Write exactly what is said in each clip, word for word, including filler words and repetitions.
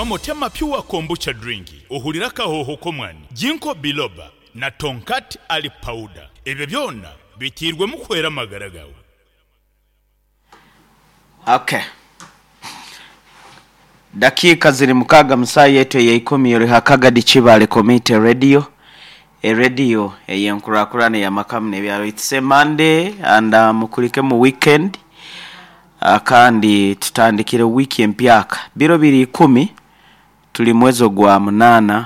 no Motema Pure Kombucha Drink ohulira kahoho komwani Ginkgo Biloba na Tonkat Ali Powder ebyo byonna bitirwe mu kwera magaragawo. Okay. Dakika ziri mukaga musaa yetu ya ikumi yori hakagadi Chibale Community Radio. A radio eyenkurakurane ya makamne byaro. It's a Monday and uh, mukulike mu weekend. Uh, kandi tutandikire wiki mpyaka. Biro biri ikumi tuli mwezo gwa munana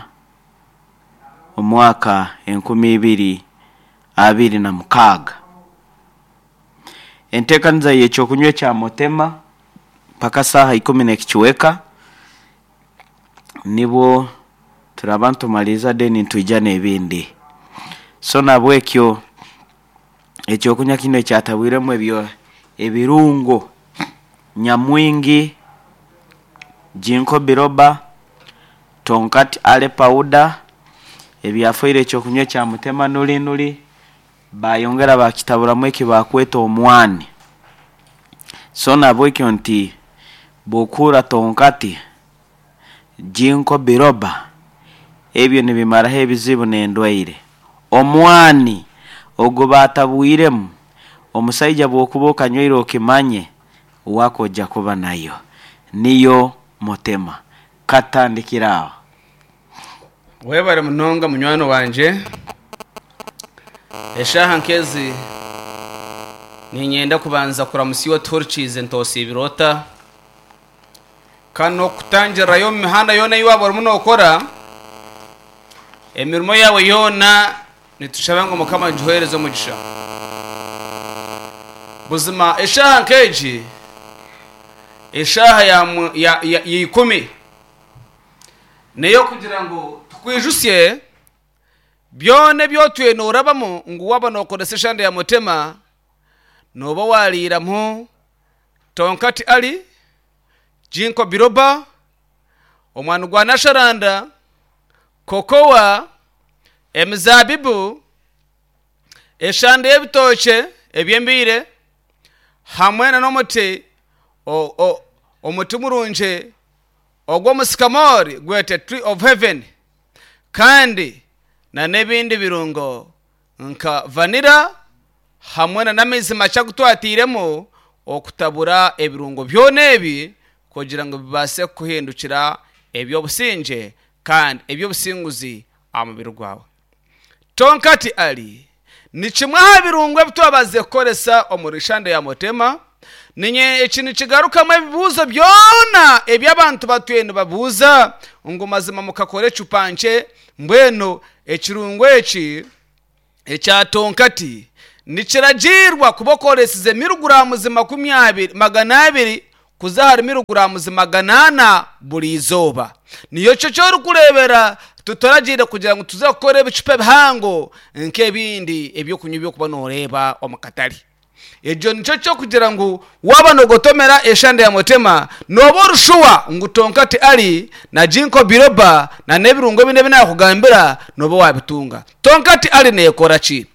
umwaka enkumi ibiri abiri na mukaga. Entekanza yecho kunywe cha Motema paka saha ikumi nekichweka nibo turabantu maliza deni ntujane ebindi. So nabwekyo echo kunya kino cyatabwiremo ebyo ebirungo nyamwingi Ginkgo Biloba Tonkat Ali Powder ebyafoire echo kunywe cha Motema nuli nuli bayongera bakitabura mweki bakweta omwani. So nabwekyo nti bokura Tonkati Ginkgo Biloba ebyo nibimara hebizibu nendwaire. Omwani ogo batabwiremu omusajja bokuboka nyoire okimanye wako jakuba nayo niyo Motema katandikiraho. Webare munonga munywano wanje eshaha nkezi ninyenda kubanza kuramusiwa torches entosi ibirota kano kutangira yo mihanda yona yiwabo muno okora emirimo yawe yona nitushabango mukama juherezo mugisha buzima eshaha nkeji eshaha ya ya, ya ikumi neyo kugira ngo tukwijusye byone byotuye no urabamo ngo wabano okodese shande ya Motema no bawalira mu Tonkat Ali Ginkgo Biloba omwana gwa nasharanda kokowa emizabibu eshande ebitoche ebyembire hamwe na nomote o o omutumurunje ogwo musikamori gwete Tree of Heaven kandi na nebindi birungo nka vanilla hamwe na namizi macha gutwatiremo okutabura ebirungo byonebi kugira ngo bibase kuhindukira ebyo businje kandi ebyo businguzi amubiri gwawe. Tonkat Ali ni kimwe ha birungo bitwabaze koresa omurishande ya Motema ninye ekintu kigaruka mu bibuzo byona ebyabantu batwene babuza ngo mazima mukakore chupanche mbweno ekirungo eki ekya Tonkati nikiragirwa kubokoresize milligaramu makumi abiri magana abiri kuzahara milligaramu magana ana buri izoba. Niyo cyo cyo rukurebera tutoragire kugira ngo tuzakore bicupe bihango nk'ebindi ebyo kunyubyo kuba noreba omukatari. Ejo nico cyo kugira ngo wabano gotomera eshande ya Motema noborushuwa ngo Tonkat Ali na Ginkgo Biloba na nebirungo bine bina kugambira nobo wabitunga. Tonkat Ali nekora ki?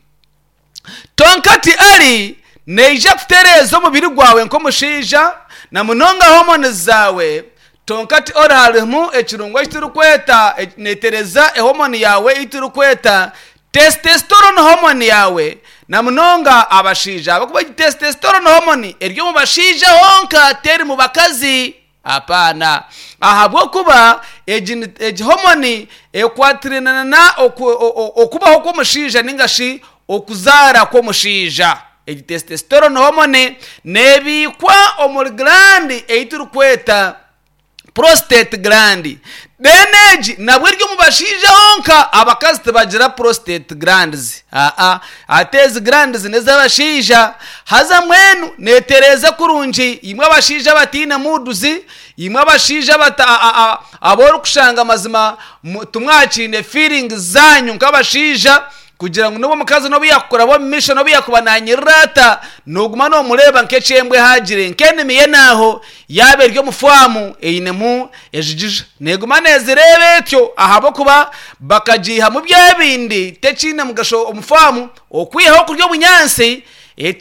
Tonkat Ali neija kuterezo mubiri gwawe nko mushija na munonga hormones zawe. Tonkat ora halimu ekirungo kiturukweta netereza e hormone yawe iturukweta testosterone hormone yawe na munonga abashija bakuba testosterone hormone eryo mu bashija honka teri mu bakazi apana ahabwo kuba eji hormone ekwatirana na okubaho ko mushija ningashi okuzara ko mushija eji testosterone hormone nebikwa omuri gland eiturukweta prostate gland. Deneji nabwiryo mubashije honka abakazi bagira prostate glands. Ah ah atezi glands neza bashija haza mwenu netereza kurunji imwe bashija batina muduzi imwe bashija bata aboru kushanga mazima tumwacine feeling zanyu nkabashija kugira ngo nubo mukazi no biyakora bo misho no biyakubananyirata nuguma no mureba nkecembwe hagire nkene miye naho yabe ryo mufamu einemu ejijije neguma nezerebe tyo ahabo kuba bakajiha mu byabindi tekine mugasho omufamu okwiyeho kuryo bunyansi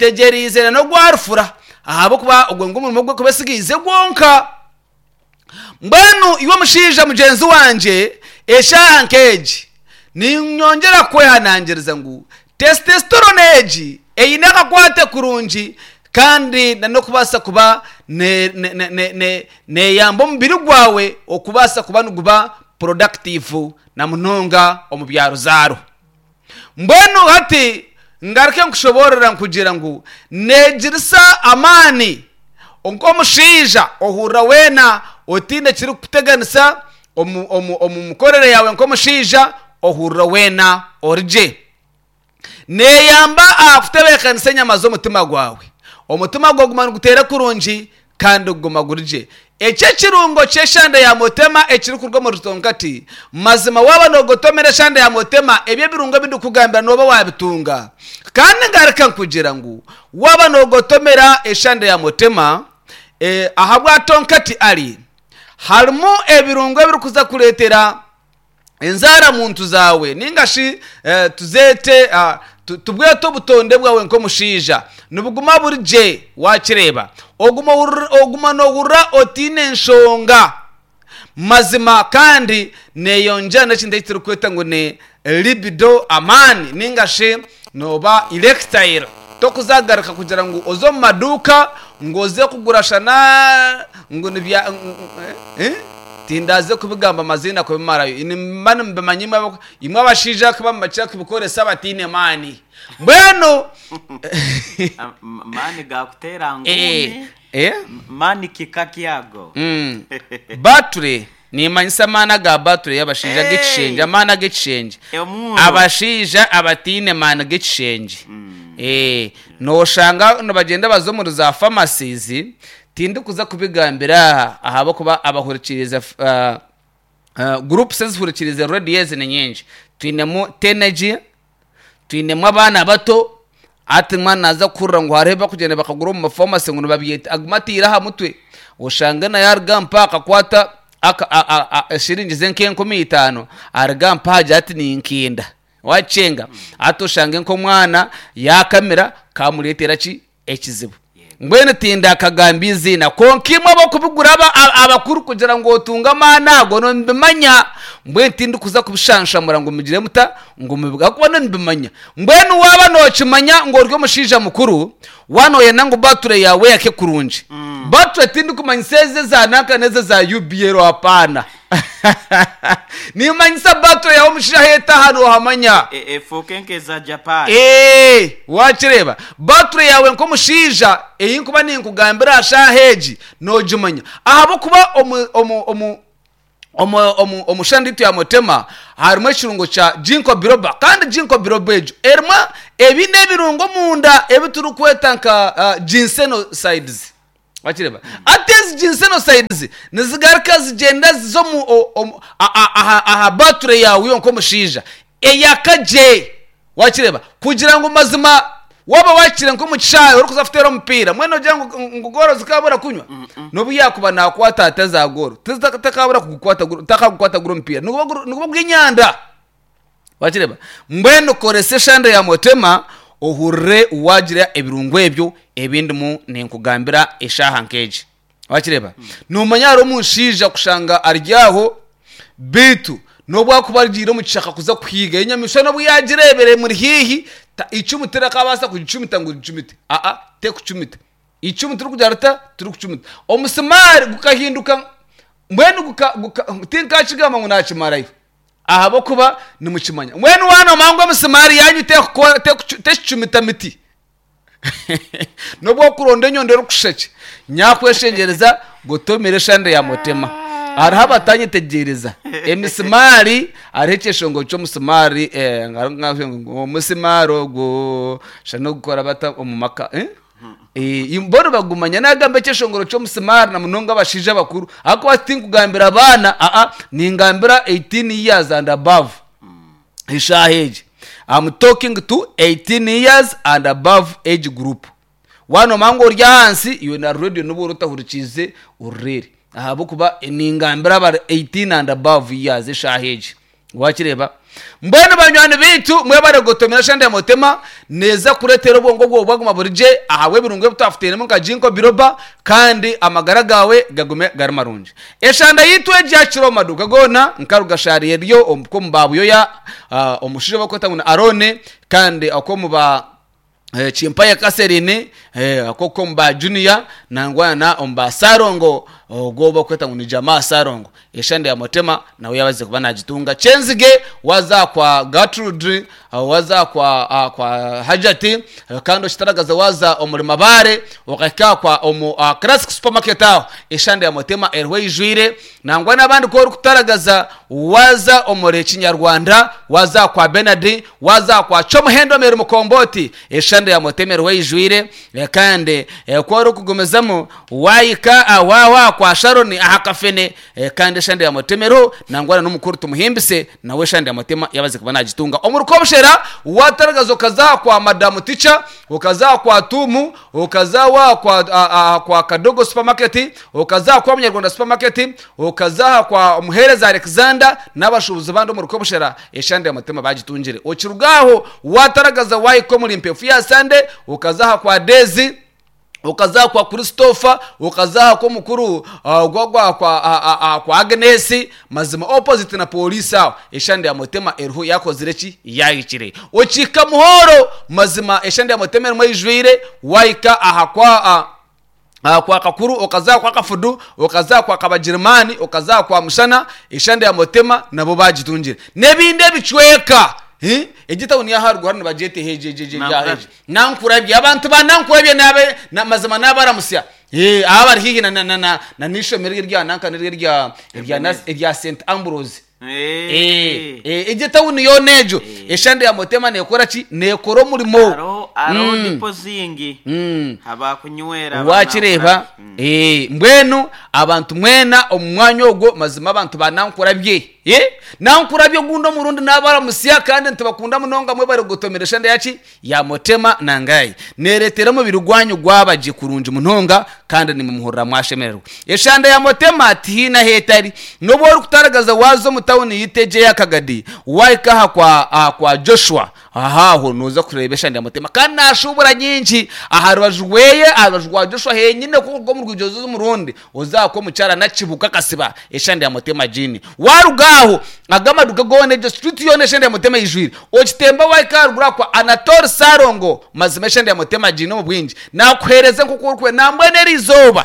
etegerize no gwarfura ahabo kuba ogwo ngumurimo gwo kubasigize gwonka mbwenu iwe mushija mugenzi wanje eshaha nkeji ninyongera kwehanangiriza ngu testosterone egi eyinaka kwate kurungi kandi no kubasa kuba ne ne ne ne ne yambo mubiri gwawe okubasa kuba nuguba productive na munonga omubyaro zaro mbwenu hati ngarike nkushoborera kugira ngu negirisa amani onko mushija ohura wena otinde kiri kuteganisa omu omu omu mukorere yawe nko mushija ohura wena orije neyamba afutebekanisa nyama zo mutima gwawe omutima gwo gumana gutera kurungi kandi guma gurije ece kirungo cyeshande ya motema ekiri kurwa mu rutonkati mazima waba no gotomera shande ya motema ebye birungo bindukugambira noba wabitunga kandi ngareka kugira ngu waba no gotomera eshande ya motema eh ahabwa tonkati ali harimo ebirungo birukuza kuletera enzara muntu zawe ningashi eh, tuzete uh, tubwe to butonde bwawe nko mushija nubuguma burije wakireba oguma oguma no gura otine nshonga mazima kandi neyonja nakinde kitiri kweta ngo ne libido amani ningashi noba electile to kuzagaraka kugira ngo ozo maduka ngoze kugurashana ngo nibya eh tindaze kubigamba amazina ko bimarayo inimana mbemanyima imwe abashija kuba macya kubikoresa batine mani bweno mani gakutera ngumi eh eh mani kikaki yago mm battery ni manyisa mana ga battery yabashija hey. Gichenje mana gichenje abashija abatine mana gichenje mm. eh no shanga no bagenda bazomuru za pharmacies tindi kuza kubigambira ahabo kuba abahurikiriza uh, uh, group sezihurikiriza radios nenyenje twinemo tenergy twinemo abana bato ati mwana aza kurra ngo hareba kugenda bakagura mu pharmacy ngo babiyete agmatira ha mutwe ushangana yarga mpaka kwata aka shiringi zenke nko mitano arga mpaje ati ni inkinda wacenga atoshange nko mwana ya kamera kamuletera ki ekizibu mbwene tinda kagambizi na konkimwe bo kubigura abakuru kugira ngo otunga mana go no mbimanya mbwene tindi kuza kubishanshamura ngo mugire muta ngo mubiga kubona mbimanya mbwene waba no kimanya ngo ryo mushija mukuru wano ye nango bature yawe yake kurunji mm. bature tindi kumanyiseze za naka neze za U B L hapana ni manyisa bature yawe mushija heta hano hamanya e, e fokenke za Japan eh wachireba bature yawe nko mushija eyinkuba ninkugambira shaheji no jumanya ahabo kuba omu omu omu omu omu omushandito ya motema harimo kirungo cha jinko biroba kandi jinko biroba ejo erma ebine birungo munda ebituru kwetanka uh, ginsenoids wachireba mm. atezi ginsenoids nizigarika zigenda zo mu aha aha bature yawe yonko mushija eyakaje wachireba kugira ngo mazima waba wakire nko mucishaye uri kuzaftera umupira mwene jango ngugoro zikabura kunywa mm -mm. Nobu yakuba nakwata ataza goro takabura kugukwata takagukwata guro umupira nuko bw'inyanda wachireba mbwene korese shande ya motema ohurre uwagira ebirungo ebyo ebindi mu ninkugambira eshaha nkeje wachireba mm. Numanyaro munshija kushanga aryaho bitu nobu akubarigiro mucishaka kuza kwiga inyamisho nobu yagirebere muri hihi icumutera kabasa kugicumita ngo gicumite a a te kucumita icumutera kujarata turi kucumita omusimari gukahinduka mbwene guka tinka kigama ngo nakimarayo ahabo kuba ni mukimanya mwene wana mango omusimari yanyu te te kucumita miti nobu kuronde nyondero kusheke nyakweshengereza gotomere shande ya motema arahaba tanyitegereza emisimari arekesho ngo cyo musimari eh ngo musimaro go shano gukora bata omumaka eh eh imboro bagumanya nagambe kesho ngo cyo musimari na munonga bashije bakuru ako ati kugambira abana a a ningambira eighteen years and above ishaheje I'm talking to eighteen years and above age group wano mango rya hansi iyo na radio nubo rutahurikize urere ahabo kuba ningambira aba eighteen and above years shaheje wakireba mbona banywani bitu mwe baragotomera shande ya motema neza kuretera ubongo bwo baguma burije ahawe birungo butafite mu kajinko biroba kandi amagara gawe gagume garamarunje eshanda yitwe rya kiroma duka gona nkarugashariye ryo omko mbabuyo ya uh, omushije bakota mu Arone kandi akomuba eh, chimpaya kaserine eh, akoko mba junior nangwana omba Sarongo ogoba kweta mu jamaa Sarongo eshande ya motema nawe yabaze kuba nagitunga Chenzige waza kwa Gertrude uh, waza kwa uh, kwa Hajati uh, kandi shitaragaza waza omurima bare wakaka kwa omu uh, Classic Supermarket aho eshande ya motema erwe jwire nangwa nabandi ko kutaragaza waza omure Kinyarwanda waza kwa Benadi waza kwa Chomuhendo mere mukomboti eshande ya motema erwe jwire eh, kandi eh, ko ro kugomezamo wayika awawa kwa Sharoni ahakafene eh, kandi shande ya motemero nangwana n'umukuru tumuhimbise nawe shande ya motema yabaze kuba nagitunga omurukobushera wataragazo kaza kwa Madam Teacher ukaza kwa Tumu ukaza wa kwa a, a, kwa Kadogo Supermarket ukaza kwa Munyarwanda Supermarket ukaza kwa Muhereza Alexander n'abashubuzi bando mu rukobushera eshande ya motema bagitungire okirugaho wataragaza wayiko muri mpefu ya Sande ukaza kwa Dezi ukaza kwa Christopher ukaza kwa mukuru uh, gwagwa kwa uh, uh, uh, kwa Agnes mazima opposite na police aho eshande ya motema erho yakozireki yayikire okika muhoro mazima eshande ya motema mwijwire waika aha kwa uh, Uh, kwa kakuru ukaza kwa kafudu ukaza kwa kabajermani ukaza kwa mushana eshande ya motema nabo bagitungire nebinde bicweka eh ejita uniya haru gwarne bajete heje jeje ya heje nankurabye abantu banankurabye nabe namazima nabaramusya eh abari hihi na na na na nisho merige rya nanka nerige rya rya rya Saint Ambrose eh eh ejita uniyo nejo eshande ya motema nekora ki nekoro murimo aro aro dipozingi haba kunywera wakireba eh mbwenu abantu mwena omwanya ogo mazima abantu banankurabye eh nankurabye gundo murundi nabara musya kandi ntibakunda munonga mwe bari gutomera shande yaci ya motema nangaye neretera mu birugwanyu gwabaje kurunje munonga kandi ni muhurira mwashemererwa eshande ya motema ati na hetari no bori kutaragaza wazo mutawuni yiteje yakagadi waika kwa uh, kwa Joshua aha ho noza kureba eshande ya motema kandi nashubura nyinshi aharwajweye abajwa Joshua henyine kuko mu rwijozo z'umurundi uzako mucara nakibuka kasiba eshande ya motema jini warugaho agama dukagone je street yone eshande ya motema yijwire okitemba waika rugura kwa Anatole Sarongo mazima eshande ya motema jini mu bwinji nakwereze kuko kwe nambwe nerizoba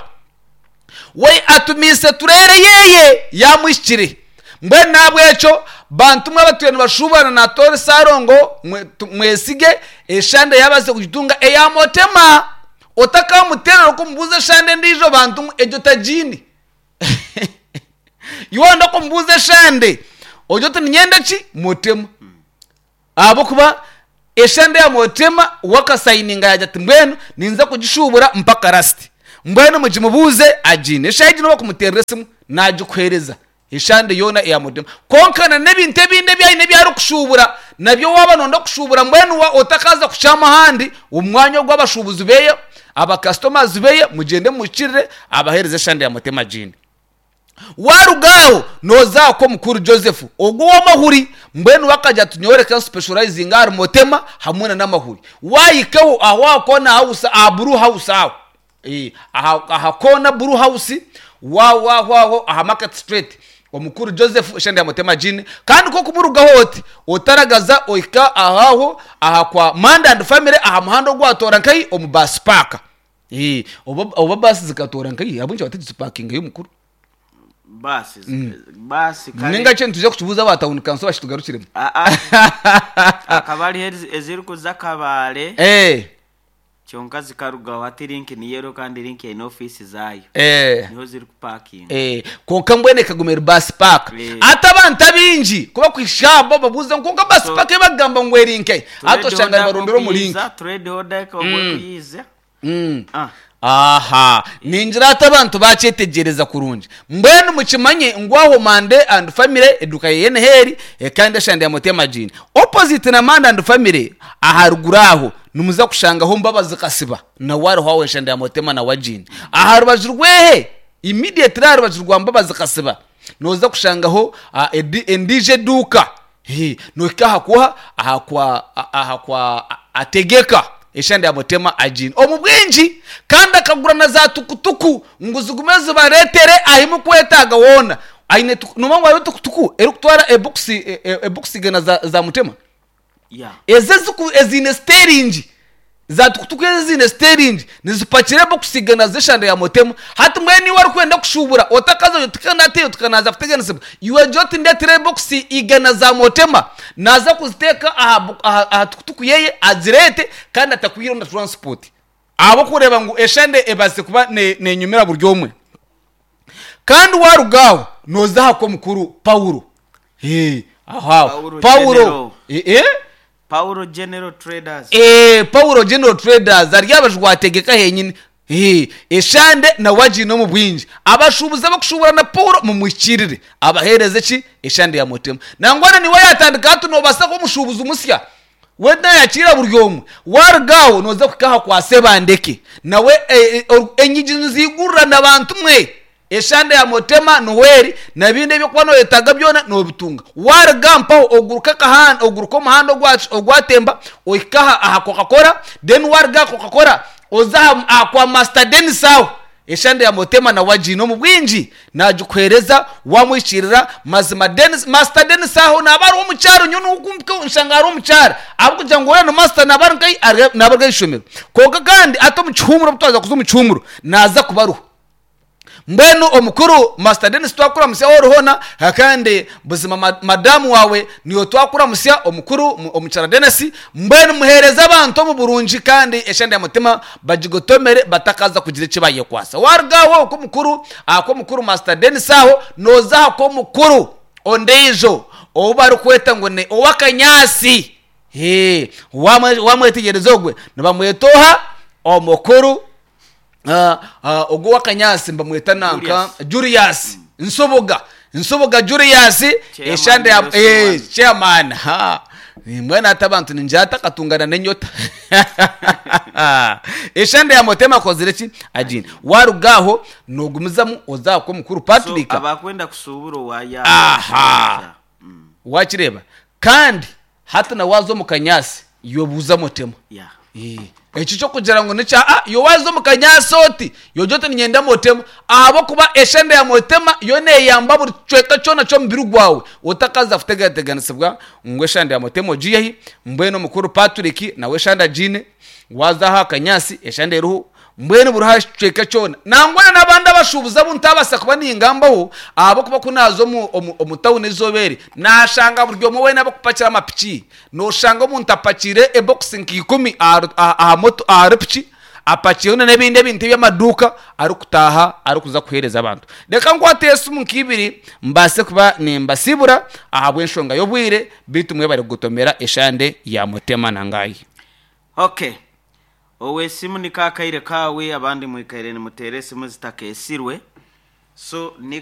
we atumise turere yeye yamwishikire mbe nabwecho bantu mwe batuye bashubana na Anatole Sarongo mwesige eshande yabaze kugitunga eya motema otaka mutera ko mbuze shande ndijo bantu ejo tajini yuanda ko mbuze shande ojo tunyenda ki motema abo kuba eshande ya motema wakasayininga yajati mbwenu ninza kugishubura mpaka rasti mbwenu mujimubuze ajine shayiji no kumuteresimu najukwereza eshande yona ya motema konkana nebinte binde byayi nebyaro kushubura nabyo wabanonda kushubura mbwenu wa otakaza kuchama handi umwanya gw'abashubuzi beye aba customers beye mugende mukirire abahereze shande ya motema jini warugaho noza ko mukuru Joseph ogwo wamahuri mbwenu wakaja tunyoreka specializing ar motema hamuna na mahuri wayikaho aho kona house aburu house aho eh aha kona buru house wa wa wa aha market street omukuru Joseph shande ya motema jini kandi ko kumurugaho oti otaragaza oika aho aha kwa Manda and family aha muhando gwatora nkai omubus park eh oba bus zikatora nkai abunje batezi parking y'umukuru basi basi kale ninga cyo tuje kutubuza batawuni kanso bashitugarukiremo a a akabali eziri kuzakabale eh cyonka zikaruga wati link ni yero kandi link in office zayo eh niho ziri ku parking eh konka mbwene kagumera bus park atabanta binji kuba kwishamba babuza nkonka bus park bagamba ngwerinke ato shanga barondero mu link trade order ko kuyize mm ah aha ninjira atabantu bacetegereza kurunje mbwene mukimanye ngwaho Mande and family edukaye yene heri e kandi shande ya motema jini opposite na Mande and family aharuguraho numuza kushanga ho mbabazi kasiba na wari hawe shande ya motema na wajini aharubajurwehe immediately arabajurwa mbabazi kasiba noza kushangaho endije duka he no kaha kwa aha kwa aha kwa ategeka eshande amotema ajini omubwinji kandi akagura na za tukutuku nguzugumeze baretere ahimu kwetaga wona aine numango ayo tukutuku erukutwara e box e box gana za, za mutema yeah ezezuku ezine steringi za tukutuku ezine steringi nizipakire box gana zeshande ya motema hatu mweni wari kwenda kushubura otakaza yotikana te yotikana za kutegana sema yuwa joti ndetere box igana za motema naza kuziteka aha, aha, aha tukutuku yeye azirete kandi atakwira na transport abo kureba ngo eshande ebase kuba ne, ne nyumira buryomwe kandi warugaho noza hako mukuru Paulo eh aha Paulo Paulo eh eh Paulo General Traders eh Paulo General Traders aryabajwategeka henyine eh eshande na waji no mu bwinji abashubuza bakushubura na Paulo mu mwikirire abahereze ki eshande ya motema nangwana ni wayatandika hatu no basa ko mushubuza umusya wenda yakira buryomwe wargaho noza kukaha kwa sebandeke nawe enyijinu zigurra nabantu mwe eshande ya motema noheri nabinde byo kwano yetaga byona no bitunga wargampa oguruka kahana oguruko mahando gwacu ogwatemba oikaha aha Coca-Cola then warga Coca-Cola oza akwa Master Dennis sawo eshande ya motema na wajino mu bwinji najukwereza wamwishirira mazima Dennis Master Dennis sawo nabari wo mucyaro nyunu ukumbuka unshangaro mucyaro abukuja ngo no Master nabari ngai nabari gishomero koga kandi ato mucyumuro butwaza kuzumucyumuro naza kubaruha mbenu omukuru Master Dennis twakura musya worohona hakande buzima madamu wawe niyo twakura musya omukuru omucyara Dennis mbenu muhereza abantu mu Burunji kandi eshande ya motema bajigotomere batakaza kugira kibaye kwasa wargaho ko mukuru ako mukuru Master Dennis aho noza ko mukuru ondejo obari kweta ngo ne owakanyasi he wamwe wamwe tigerezogwe nabamwetoha omukuru Uh, uh, ogo wakanyasi mbamweta nanka Julius mm. nsoboga nsoboga Julius eshande ya eh chairman ha mwena atabantu ninjata katungana nenyota eshande ya motema kozireki ajini warugaho nogumizamu ozako mukuru Patrick so abakwenda kusuburo waya aha mm. wakireba kandi hata na wazo mukanyasi yobuza motema yeah eh echi cyo kugira ngo nica ah yo wazo mukanyasoti yo jote nyenda motema abo kuba eshande ya motema yo ne yamba buri cweka cyo cyo mbiru gwawe utakaza futega teganisibwa ngwe shande ya motema ojiye mbeno mukuru Patrick nawe shanda jine waza ha kanyasi eshande ruhu mbeno buri cweka cyo nangwana nabanda bashubuza buntabasa kuba ningambaho abo kuba kunazo mu omutawune zobere nashanga buryo mu we nabo kupakira amapiki no shanga mu ntapakire e boxing ikumi a moto a repchi apakire n'ebinde bintu by'amaduka ari kutaha ari kuza kuhereza abantu reka ngwatese mu kibiri mbase kuba nimbasibura ahabwe nshonga yo bwire bitumwe bari gutomera eshande ya motema nangayi okay owe simu nikakaire kawe abandi mwikaire ni muterese muzitake esirwe so ni